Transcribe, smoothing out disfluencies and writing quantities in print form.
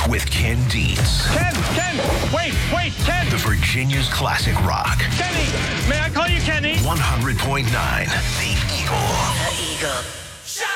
with Ken Dietz. Ken, wait, Ken. The Virginia's Classic Rock. Kenny, may I call you Kenny? 100.9, The Eagle. The Eagle.